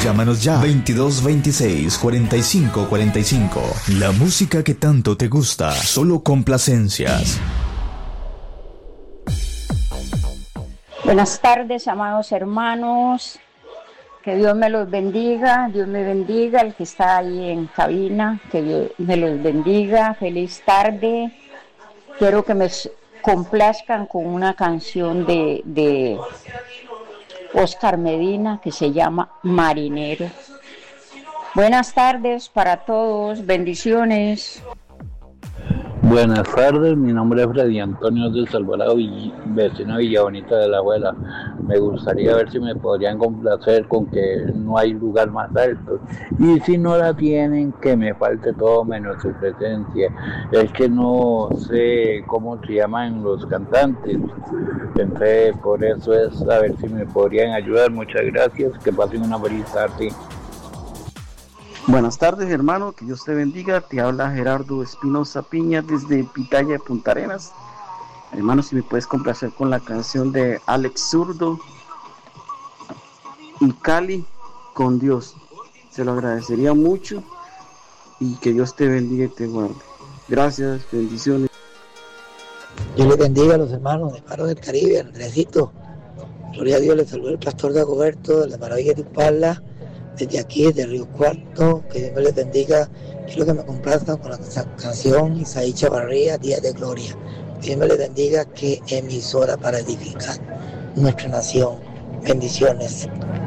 Llámanos ya 2226 4545. La música que tanto te gusta, solo complacencias. Buenas tardes, amados hermanos. Que Dios me los bendiga, Dios me bendiga, el que está ahí en cabina, que Dios me los bendiga. Feliz tarde. Quiero que me complazcan con una canción de Oscar Medina que se llama Marinero. Buenas tardes para todos, bendiciones. Buenas tardes, mi nombre es Freddy Antonio del Alvarado, vecino de Villa Bonita de la Abuela. Me gustaría ver si me podrían complacer con que no hay lugar más alto. Y si no la tienen, que me falte todo menos su presencia. Es que no sé cómo se llaman los cantantes. Entonces, por eso es a ver si me podrían ayudar. Muchas gracias, que pasen una feliz tarde. Buenas tardes, hermano, que Dios te bendiga. Te habla Gerardo Espinosa Piña desde Pitaya, Punta Arenas. Hermano, si me puedes complacer con la canción de Alex Zurdo y Cali con Dios, se lo agradecería mucho y que Dios te bendiga y te guarde. Gracias, bendiciones. Dios les bendiga a los hermanos de Faro del Caribe, Andresito. Gloria a Dios, les saluda el pastor Dagoberto de la Maravilla de Upala. Desde aquí, desde Río Cuarto, que Dios me les bendiga. Quiero que me complazcan con la canción Isaí Chavarría, Día de Gloria. Que Dios me les bendiga, que emisora para edificar nuestra nación. Bendiciones.